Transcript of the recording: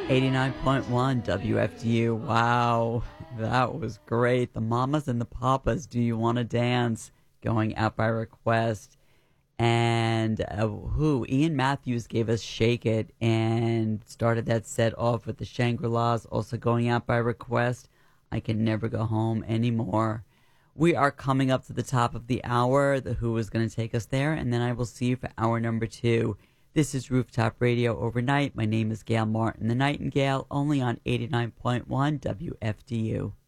89.1 WFDU. Wow, that was great. The Mamas and the Papas, Do You Want to Dance? Going out by request. And Ian Matthews gave us Shake It and started that set off with the Shangri-Las, also going out by request. I Can Never Go Home Anymore. We are coming up to the top of the hour. The Who is going to take us there, and then I will see you for hour number 2. This is Rooftop Radio Overnight. My name is Gail Martin, the Nightingale, only on 89.1 WFDU.